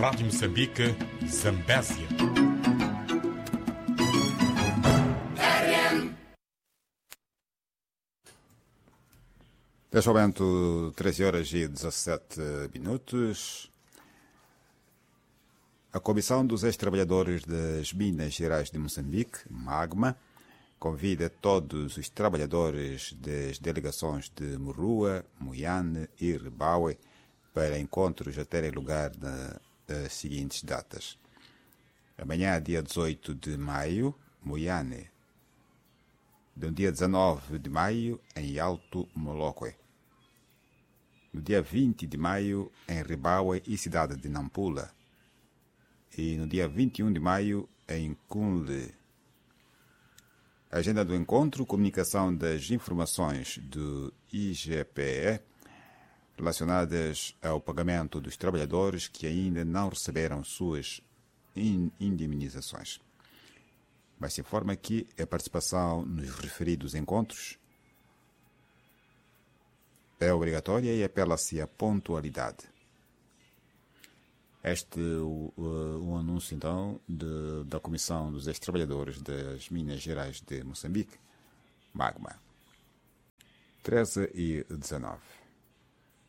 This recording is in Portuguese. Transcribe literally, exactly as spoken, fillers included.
Rádio Moçambique, Zambésia. Neste momento, treze horas e dezassete minutos. A Comissão dos Ex-Trabalhadores das Minas Gerais de Moçambique, MAGMA, convida todos os trabalhadores das delegações de Murrua, Moiane e Ribaue para encontros a terem lugar nas seguintes datas. Amanhã, dia dezoito de maio, Moiane. No dia dezanove de maio, em Alto Moloque. No dia vinte de maio, em Ribaue e cidade de Nampula. E no dia vinte e um de maio, em Cunle. Agenda do encontro, comunicação das informações do I G P E relacionadas ao pagamento dos trabalhadores que ainda não receberam suas indemnizações. Mas se informa que a participação nos referidos encontros é obrigatória e apela-se à pontualidade. Este é o, o, o anúncio, então, de, da Comissão dos Ex-Trabalhadores das Minas Gerais de Moçambique, MAGMA. treze e dezenove.